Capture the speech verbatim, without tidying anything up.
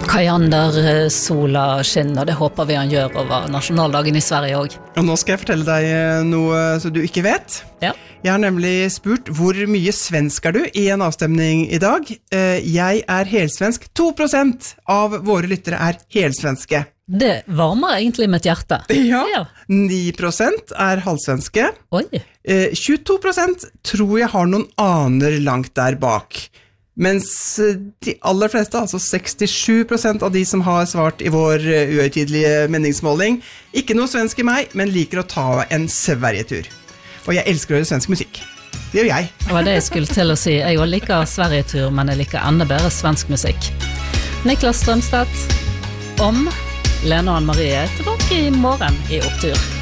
Kajander sola skinner, det håper vi han gjør over nasjonaldagen i Sverige også. Og nå skal jeg fortelle deg noe som du ikke vet. Ja. Jeg har nemlig spurt hvor mye svensk er du i en avstemning i dag. Jeg er helsvensk. to prosent av våre lyttere er helsvenske. Det varmer egentlig mitt hjerte. Ja. Ja. ni prosent er halvsvenske. Oi. tjueto prosent tror jeg har noen aner langt der bak. Mens de aller fleste, altså sekstisju prosent av de som har svart i vår uhøytidelige meningsmåling, ikke noe svensk i meg, men liker å ta en Sverigetur. Og jeg elsker å høre svensk musikk. Det gjør jeg. Det var det jeg skulle til å si. Jeg også liker Sverigetur, men jeg liker enda bedre svensk musikk. Niklas Strømstedt om Lene og Anne Marie er tilbake i morgen i Opptur.